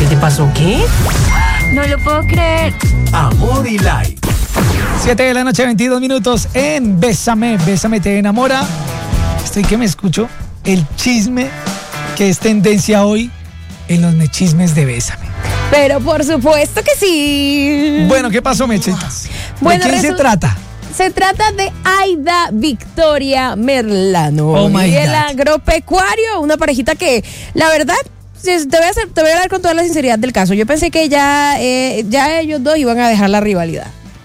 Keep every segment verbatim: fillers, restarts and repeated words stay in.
te pasó? ¿Qué? No lo puedo creer. Amor y Like. siete de la noche, veintidós minutos en Bésame, Bésame te enamora. Estoy que me escucho el chisme que es tendencia hoy en los mechismes de Bésame. Pero por supuesto que sí. Bueno, ¿qué pasó, mechitas? ¿De Bueno, quién se resu- trata? Se trata de Aida Victoria Merlano Oh, my y el God. agropecuario, una parejita que, la verdad, te voy a hacer, te voy a hablar con toda la sinceridad del caso. Yo pensé que ya, eh, ya ellos dos iban a dejar la rivalidad.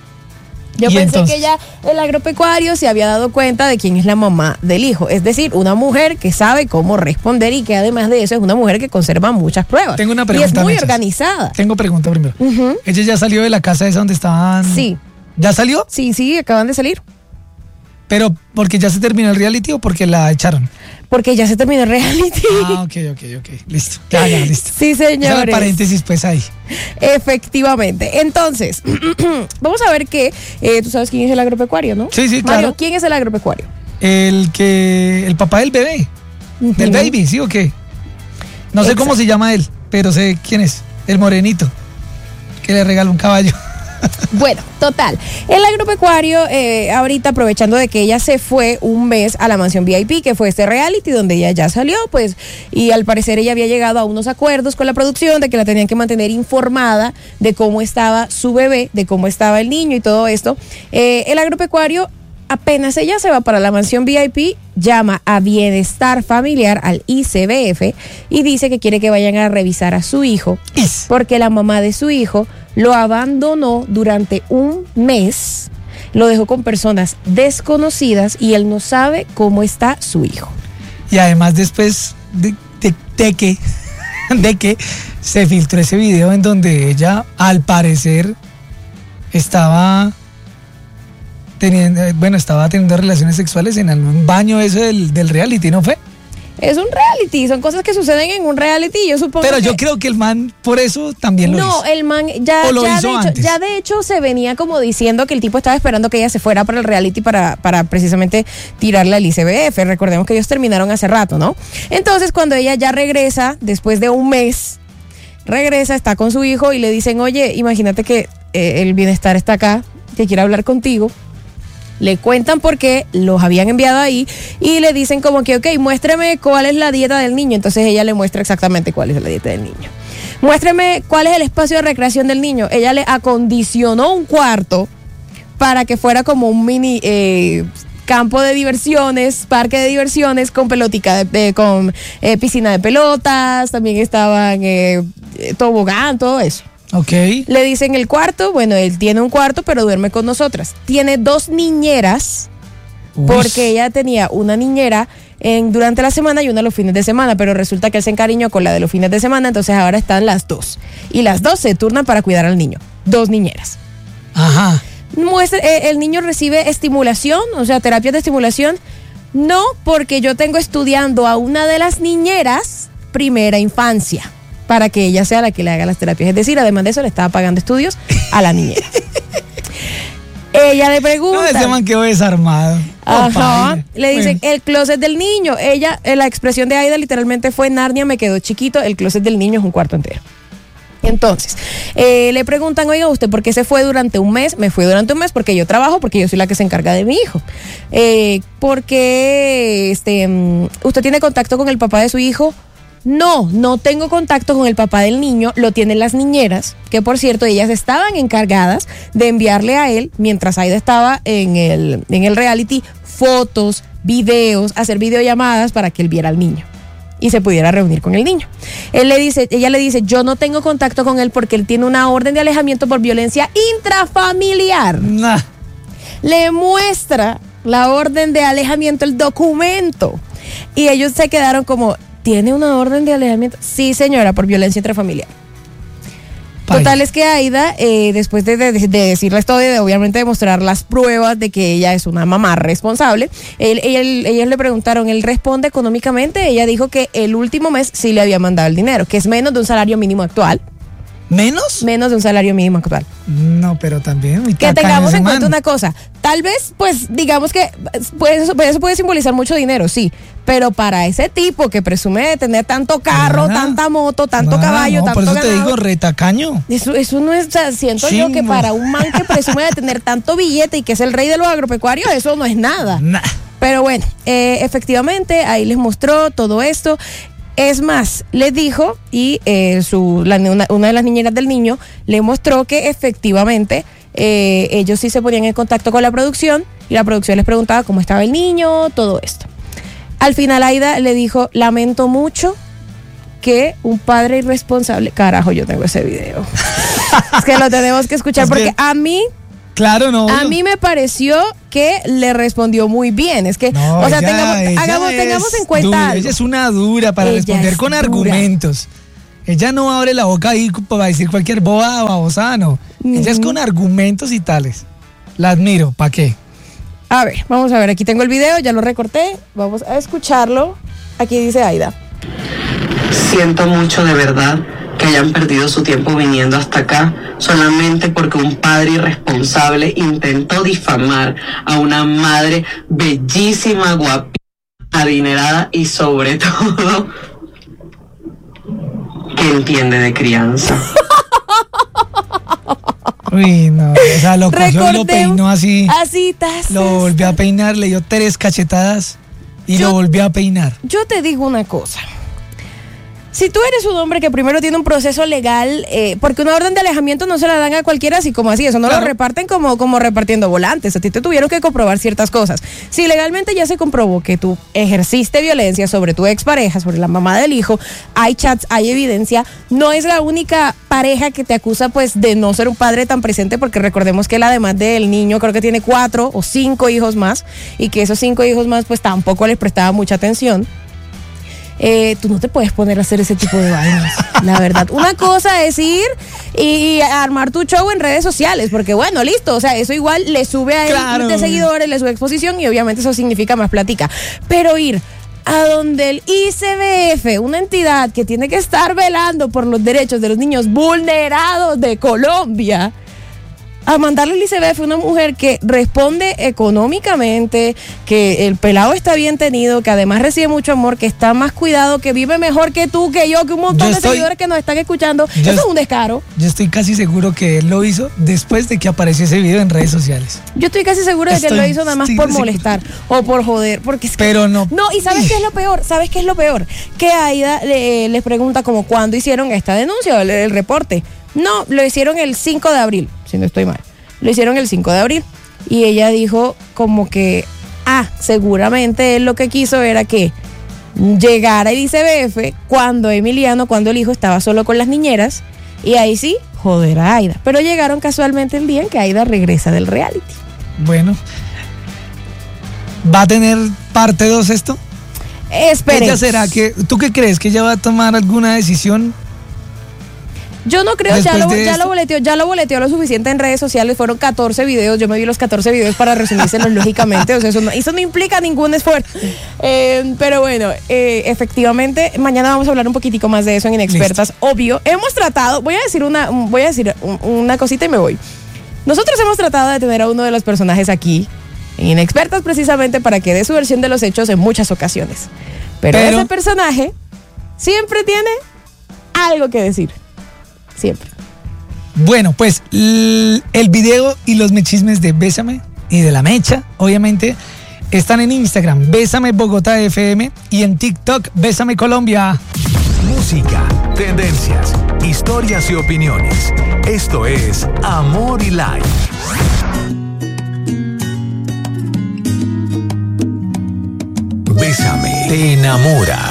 Yo ¿Y pensé entonces? que ya el agropecuario se había dado cuenta de quién es la mamá del hijo. Es decir, una mujer que sabe cómo responder y que además de eso es una mujer que conserva muchas pruebas. Tengo una Y pregunta, es muy Mechas. organizada. Tengo pregunta primero. Ujú. ¿Ella ya salió de la casa esa donde estaban? Sí. ¿Ya salió? Sí, sí, acaban de salir. ¿Pero porque ya se terminó el reality o porque la echaron? Porque ya se terminó el reality. Ah, ok, ok, ok. Listo. Ya, ya, listo. Sí, Ese era el señores. paréntesis, pues ahí. Efectivamente. Entonces, vamos a ver que eh, tú sabes quién es el agropecuario, ¿no? Sí, sí, Mario, claro. ¿quién es el agropecuario? El que. El papá del bebé. Del Ujú. baby, ¿sí o qué? No sé Exacto. cómo se llama él, pero sé quién es. El morenito. Que le regaló un caballo. Bueno, total. El agropecuario, eh, ahorita aprovechando de que ella se fue un mes a la mansión V I P, que fue este reality donde ella ya salió, pues, y al parecer ella había llegado a unos acuerdos con la producción de que la tenían que mantener informada de cómo estaba su bebé, de cómo estaba el niño y todo esto. Eh, el agropecuario, apenas ella se va para la mansión V I P, llama a Bienestar Familiar, al I C B F, y dice que quiere que vayan a revisar a su hijo, Is. porque la mamá de su hijo lo abandonó durante un mes, lo dejó con personas desconocidas y él no sabe cómo está su hijo. Y además después de, de- de que de que se filtró ese video en donde ella al parecer estaba teniendo, eh, bueno, estaba teniendo relaciones sexuales en un baño eso del, del reality, ¿no fue? Es un reality, son cosas que suceden en un reality, yo supongo Pero que... yo creo que el man por eso también lo No, hizo. el man ya, ¿O lo ya, hizo de hecho, antes? ya de hecho se venía como diciendo que el tipo estaba esperando que ella se fuera para el reality para, para precisamente tirarle al I C B F. Recordemos que ellos terminaron hace rato, ¿no? Entonces cuando ella ya regresa, después de un mes, regresa, está con su hijo y le dicen, oye, imagínate que eh, el bienestar está acá, que quiere hablar contigo. Le cuentan por qué los habían enviado ahí y le dicen como que, ok, muéstrame cuál es la dieta del niño. Entonces ella le muestra exactamente cuál es la dieta del niño. Muéstrame cuál es el espacio de recreación del niño. Ella le acondicionó un cuarto para que fuera como un mini eh, campo de diversiones, parque de diversiones con pelotica, de, de- con eh, piscina de pelotas, también estaban eh, tobogán, todo eso. Ok. Le dicen el cuarto, bueno, él tiene un cuarto, pero duerme con nosotras. Tiene dos niñeras, Uy. porque ella tenía una niñera en, durante la semana y una los fines de semana, pero resulta que él se encariñó con la de los fines de semana, entonces ahora están las dos. Y las dos se turnan para cuidar al niño. Dos niñeras. Ajá. Muestra, eh, el niño recibe estimulación, o sea, terapias de estimulación. No, porque yo tengo estudiando a una de las niñeras primera infancia, para que ella sea la que le haga las terapias. Es decir, además de eso, le estaba pagando estudios a la niñera. Ella le pregunta. No, ese man quedó desarmado. Ajá. Compadre. Le dicen, Bueno, el closet del niño. Ella, eh, la expresión de Aida literalmente fue: Narnia me quedó chiquito, el closet del niño es un cuarto entero. Entonces, eh, le preguntan, oiga, ¿usted por qué se fue durante un mes? Me fui durante un mes porque yo trabajo, porque yo soy la que se encarga de mi hijo. Eh, ¿Por qué este, mm, usted tiene contacto con el papá de su hijo? No, no tengo contacto con el papá del niño, lo tienen las niñeras, que por cierto, ellas estaban encargadas de enviarle a él, mientras Aida estaba en el, en el reality, fotos, videos, hacer videollamadas para que él viera al niño y se pudiera reunir con el niño. Él le dice, ella le dice, yo no tengo contacto con él porque él tiene una orden de alejamiento por violencia intrafamiliar. nah. Le muestra la orden de alejamiento, el documento. Y ellos se quedaron como, ¿tiene una orden de alejamiento? Sí, señora, por violencia intrafamiliar. Paila. Total es que Aida, eh, después de, de, de decirles todo y de obviamente demostrar las pruebas de que ella es una mamá responsable, él, él- ellos le preguntaron, ¿él responde económicamente? Ella dijo que el último mes sí le había mandado el dinero, que es menos de un salario mínimo actual. ¿Menos? Menos de un salario mínimo actual. No, pero también. muy Que tacaño tengamos ese en man. cuenta una cosa. Tal vez, pues, digamos que pues, eso, pues, eso puede simbolizar mucho dinero, sí. Pero para ese tipo que presume de tener tanto carro, Nada. tanta moto, tanto Nada, caballo, no, tanto por eso te ganado, digo, retacaño. Eso, eso no es, o sea, siento yo que Chimbo. para un man que presume de tener tanto billete y que es el rey de los agropecuarios, eso no es nada. Nah. Pero bueno, eh, efectivamente, ahí les mostró todo esto. Es más, les dijo, y eh, su, la, una, una de las niñeras del niño le mostró que efectivamente eh, ellos sí se ponían en contacto con la producción y la producción les preguntaba cómo estaba el niño, todo esto. Al final Aida le dijo, lamento mucho que un padre irresponsable... Carajo, yo tengo ese video. Es que lo tenemos que escuchar Es porque que- a mí... Claro, no. A mí me pareció que le respondió muy bien. Es que, No, o sea, ella- tengamos, ella hagamos, es tengamos en cuenta dura, algo. ella es una dura para Ella responder es con dura. argumentos. Ella no abre la boca ahí para decir cualquier boba o babosada, no. Ella es con argumentos y tales. La admiro, ¿para qué? A ver, vamos a ver, aquí tengo el video, ya lo recorté, vamos a escucharlo. Aquí dice Aida. Siento mucho de verdad que hayan perdido su tiempo viniendo hasta acá solamente porque un padre irresponsable intentó difamar a una madre bellísima, guapísima, adinerada y sobre todo que entiende de crianza. Uy, no. O sea, lo cogió y lo Recordemos- peinó así. Así, tas, Lo tas, volvió a peinar, le dio tres cachetadas y Yo- lo volvió a peinar. Yo te digo una cosa. Si tú eres un hombre que primero tiene un proceso legal, eh, porque una orden de alejamiento no se la dan a cualquiera así como así, eso no Claro. lo reparten como, como repartiendo volantes, a ti te tuvieron que comprobar ciertas cosas. Si legalmente ya se comprobó que tú ejerciste violencia sobre tu expareja, sobre la mamá del hijo, hay chats, hay evidencia, no es la única pareja que te acusa pues de no ser un padre tan presente, porque recordemos que él además del niño creo que tiene cuatro o cinco hijos más, y que esos cinco hijos más pues tampoco les prestaba mucha atención. Eh, tú no te puedes poner a hacer ese tipo de vainas, la verdad. Una cosa es ir y, y armar tu show en redes sociales, porque bueno, listo, o sea, eso igual le sube a él Claro. de seguidores, le sube exposición y obviamente eso significa más plática. Pero ir a donde el I C B F, una entidad que tiene que estar velando por los derechos de los niños vulnerados de Colombia, a mandarle al I C B F una mujer que responde económicamente, que el pelado está bien tenido, que además recibe mucho amor, que está más cuidado, que vive mejor que tú, que yo, que un montón Yo de estoy- seguidores que nos están escuchando. Yo Eso es est- un descaro. Yo estoy casi seguro que él lo hizo después de que apareció ese video en redes sociales. Yo estoy casi segura de que él lo Estoy- hizo nada más estoy por seguro. molestar o por joder, porque es que- Pero no. No, y ¿sabes qué es lo peor? ¿Sabes qué es lo peor? Que Aida le- les pregunta como cuándo hicieron esta denuncia, el, el reporte. No, lo hicieron el cinco de abril, si no estoy mal. Lo hicieron el cinco de abril. Y ella dijo como que, ah, seguramente él lo que quiso era que llegara el I C B F cuando Emiliano, cuando el hijo estaba solo con las niñeras, y ahí sí, joder a Aida. Pero llegaron casualmente el día en que Aida regresa del reality. Bueno. ¿Va a tener parte dos esto? Esperemos. ¿Ella será que, tú qué crees, que ella va a tomar alguna decisión? Yo no creo, ya Después lo, de ya esto. lo boleteó, ya lo boleteó lo suficiente en redes sociales, fueron catorce videos, yo me vi los catorce videos para resumírselos lógicamente, o sea, eso no, eso no implica ningún esfuerzo. Eh, pero bueno, eh, efectivamente, mañana vamos a hablar un poquitico más de eso en Inexpertas, obvio. Hemos tratado, voy a decir una, voy a decir un- una cosita y me voy. Nosotros hemos tratado de tener a uno de los personajes aquí, en Inexpertas, precisamente para que dé su versión de los hechos en muchas ocasiones. Pero, Pero- ese personaje siempre tiene algo que decir. Siempre. Bueno, pues l- el video y los mechismes de Bésame y de La Mecha, obviamente, están en Instagram, Bésame Bogotá F M, y en TikTok, Bésame Colombia. Música, tendencias, historias y opiniones. Esto es Amor y Life. Bésame, te enamora.